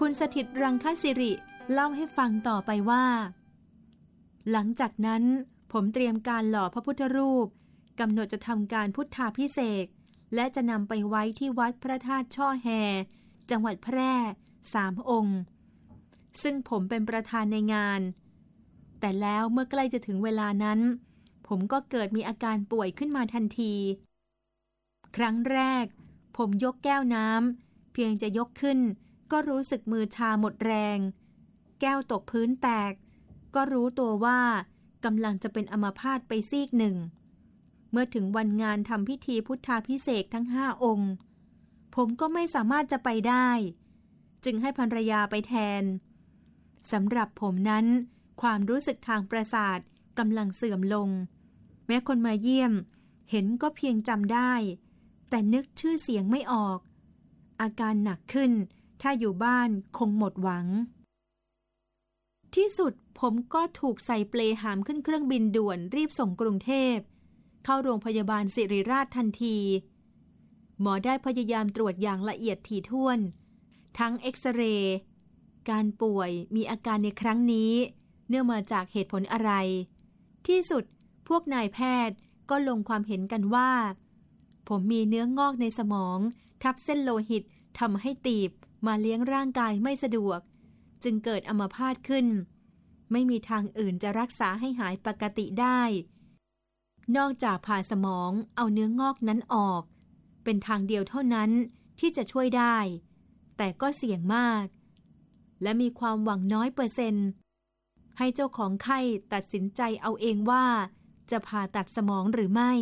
คุณสถิตรังคศิริเล่าให้ฟังต่อไปว่าหลังจากนั้นผมเตรียมการหล่อพระพุทธรูปกำหนดจะทำการพุทธาภิเษกและจะนำไปไว้ที่วัดพระธาตุช่อแฮจังหวัดแพร่3 องค์ซึ่งผมเป็นประธานในงานแต่แล้วเมื่อใกล้จะถึงเวลานั้นผมก็เกิดมีอาการป่วยขึ้นมาทันทีครั้งแรกผมยกแก้วน้ำเพียงจะยกขึ้นก็รู้สึกมือชาหมดแรงแก้วตกพื้นแตกก็รู้ตัวว่ากำลังจะเป็นอัมพาตไปซีกหนึ่งเมื่อถึงวันงานทำพิธีพุทธาภิเษกทั้ง5 องค์ผมก็ไม่สามารถจะไปได้จึงให้ภรรยาไปแทนสำหรับผมนั้นความรู้สึกทางประสาทกำลังเสื่อมลงแม้คนมาเยี่ยมเห็นก็เพียงจำได้แต่นึกชื่อเสียงไม่ออกอาการหนักขึ้นถ้าอยู่บ้านคงหมดหวังที่สุดผมก็ถูกใส่เปลหามขึ้นเครื่องบินด่วนรีบส่งกรุงเทพเข้าโรงพยาบาลศิริราชทันทีหมอได้พยายามตรวจอย่างละเอียดถี่ถ้วนทั้งเอ็กซเรย์การป่วยมีอาการในครั้งนี้เนื่องมาจากเหตุผลอะไรที่สุดพวกนายแพทย์ก็ลงความเห็นกันว่าผมมีเนื้องอกในสมองทับเส้นโลหิตทำให้ตีบมาเลี้ยงร่างกายไม่สะดวกจึงเกิดอัมพาตขึ้นไม่มีทางอื่นจะรักษาให้หายปกติได้นอกจากผ่าสมองเอาเนื้องอกนั้นออกเป็นทางเดียวเท่านั้นที่จะช่วยได้แต่ก็เสี่ยงมากและมีความหวังน้อย%ให้เจ้าของไข้ตัดสินใจเอาเองว่าจะผ่าตัดสมองหรือไม่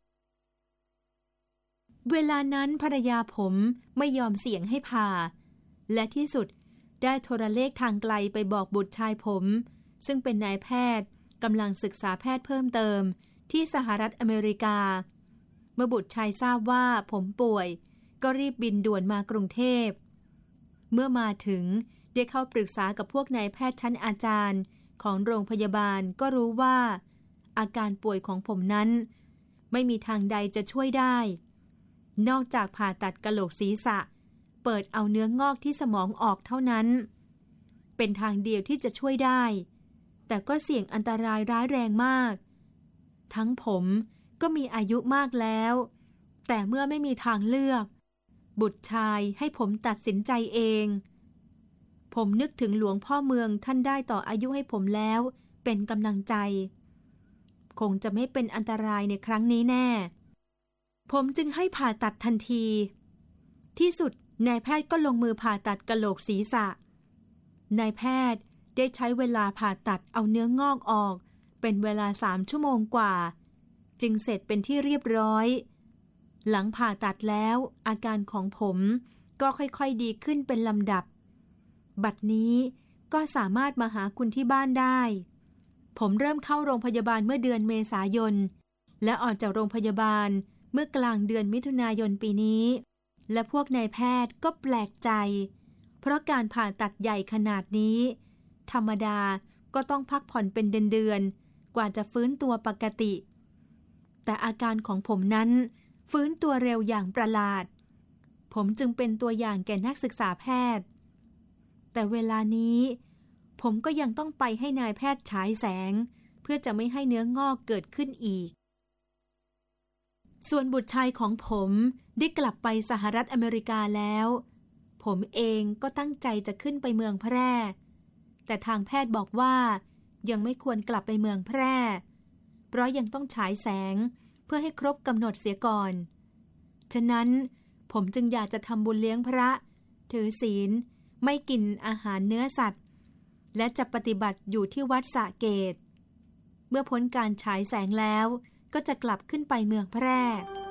เวลานั้นภรรยาผมไม่ยอมเสี่ยงให้ผ่าและที่สุดได้โทรเลขทางไกลไปบอกบุตรชายผมซึ่งเป็นนายแพทย์กำลังศึกษาแพทย์เพิ่มเติมที่สหรัฐอเมริกาเมื่อบุตรชายทราบว่าผมป่วยก็รีบบินด่วนมากรุงเทพเมื่อมาถึงได้เข้าปรึกษากับพวกนายแพทย์ชั้นอาจารย์ของโรงพยาบาลก็รู้ว่าอาการป่วยของผมนั้นไม่มีทางใดจะช่วยได้นอกจากผ่าตัดกะโหลกศีรษะเปิดเอาเนื้องอกที่สมองออกเท่านั้นเป็นทางเดียวที่จะช่วยได้แต่ก็เสี่ยงอันตรายร้ายแรงมากทั้งผมก็มีอายุมากแล้วแต่เมื่อไม่มีทางเลือกบุตรชายให้ผมตัดสินใจเองผมนึกถึงหลวงพ่อเมืองท่านได้ต่ออายุให้ผมแล้วเป็นกำลังใจคงจะไม่เป็นอันตรายในครั้งนี้แน่ผมจึงให้ผ่าตัดทันทีที่สุดนายแพทย์ก็ลงมือผ่าตัดกะโหลกศีรษะนายแพทย์ได้ใช้เวลาผ่าตัดเอาเนื้องอกออกเป็นเวลา3 ชั่วโมงกว่าจึงเสร็จเป็นที่เรียบร้อยหลังผ่าตัดแล้วอาการของผมก็ค่อยๆดีขึ้นเป็นลำดับบัดนี้ก็สามารถมาหาคุณที่บ้านได้ผมเริ่มเข้าโรงพยาบาลเมื่อเดือนเมษายนและออกจากโรงพยาบาลเมื่อกลางเดือนมิถุนายนปีนี้และพวกนายแพทย์ก็แปลกใจเพราะการผ่าตัดใหญ่ขนาดนี้ธรรมดาก็ต้องพักผ่อนเป็นเดือนๆกว่าจะฟื้นตัวปกติแต่อาการของผมนั้นฟื้นตัวเร็วอย่างประหลาดผมจึงเป็นตัวอย่างแก่นักศึกษาแพทย์แต่เวลานี้ผมก็ยังต้องไปให้นายแพทย์ฉายแสงเพื่อจะไม่ให้เนื้องอกเกิดขึ้นอีกส่วนบุตรชายของผมได้กลับไปสหรัฐอเมริกาแล้วผมเองก็ตั้งใจจะขึ้นไปเมืองแพร่แต่ทางแพทย์บอกว่ายังไม่ควรกลับไปเมืองแพร่เพราะยังต้องฉายแสงเพื่อให้ครบกำหนดเสียก่อนฉะนั้นผมจึงอยากจะทำบุญเลี้ยงพระถือศีลไม่กินอาหารเนื้อสัตว์และจะปฏิบัติอยู่ที่วัดสระเกตเมื่อพ้นการฉายแสงแล้วก็จะกลับขึ้นไปเมืองแพร่